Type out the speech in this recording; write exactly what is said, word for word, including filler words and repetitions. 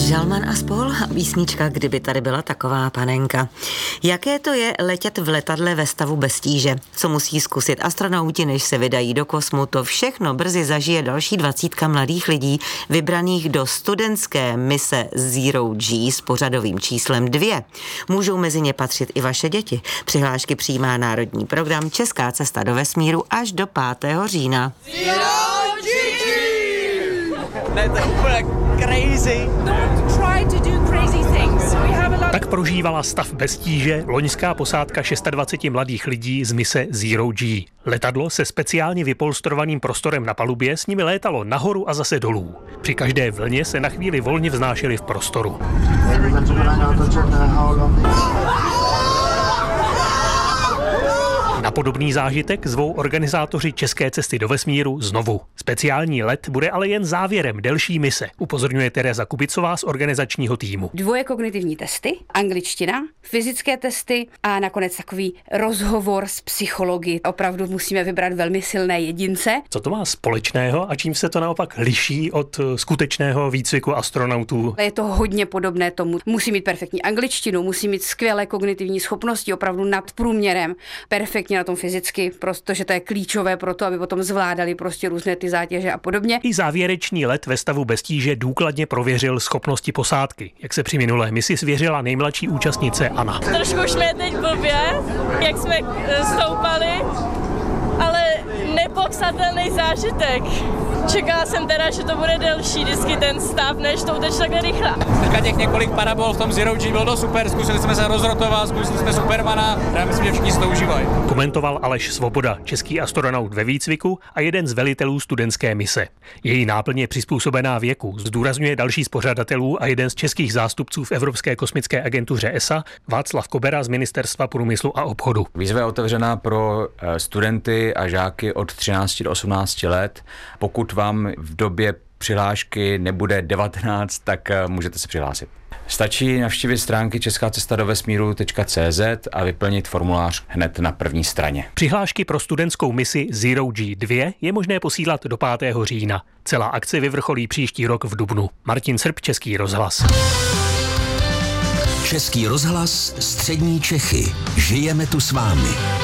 Žalman a spol a písnička Kdyby tady byla taková panenka. Jaké to je letět v letadle ve stavu bez tíže? Co musí zkusit astronauti, než se vydají do kosmu? To všechno brzy zažije další dvacítka mladých lidí vybraných do studentské mise Zero G s pořadovým číslem dvě. Můžou mezi ně patřit i vaše děti. Přihlášky přijímá národní program Česká cesta do vesmíru až do pátého října. Zero G! Ne, to je úplně crazy. Don't try to do crazy things. We have a lot... Tak prožívala stav bez tíže loňská posádka dvacet šest mladých lidí z mise Zero G. Letadlo se speciálně vypolstrovaným prostorem na palubě s nimi létalo nahoru a zase dolů. Při každé vlně se na chvíli volně vznášeli v prostoru. Na podobný zážitek zvou organizátoři České cesty do vesmíru znovu. Speciální let bude ale jen závěrem delší mise, upozorňuje Tereza Kubicová z organizačního týmu. Dvoje kognitivní testy, angličtina, fyzické testy a nakonec takový rozhovor s psychology. Opravdu musíme vybrat velmi silné jedince. Co to má společného a čím se to naopak liší od skutečného výcviku astronautů? Je to hodně podobné tomu. Musí mít perfektní angličtinu, musí mít skvělé kognitivní schopnosti, opravdu nad průměrem, perfektně na tom fyzicky, protože to je klíčové pro to, aby potom zvládali prostě různé ty zátěže a podobně. I závěrečný let ve stavu bez tíže důkladně prověřil schopnosti posádky, jak se při minulé misi svěřila nejmladší účastnice Anna. Trošku už mě teď blbě, jak jsme stoupali, ale nepopsatelný zážitek. Čekala jsem teda, že to bude delší vždycky ten stav, než to uteče takhle rychle. Teďka těch několik parabol v tom Zero G bylo to super, zkusili jsme se rozrotovat, zkusili jsme Supermana, já myslím, že všichni si to užívají. Komentoval Aleš Svoboda, český astronaut ve výcviku a jeden z velitelů studentské mise. Její náplň je přizpůsobená věku, zdůrazňuje další z pořadatelů a jeden z českých zástupců v Evropské kosmické agentuře E S A, Václav Kobera z Ministerstva průmyslu a obchodu. Výzva je otevřená pro studenty a žáky od třinácti do osmnácti let. Pokud vám v době přihlášky nebude devatenáct, tak můžete se přihlásit. Stačí navštívit stránky česká cesta do vesmíru tečka cé zet a vyplnit formulář hned na první straně. Přihlášky pro studentskou misi Zero G dva je možné posílat do pátého října. Celá akce vyvrcholí příští rok v dubnu. Martin Srb, Český rozhlas. Český rozhlas, střední Čechy. Žijeme tu s vámi.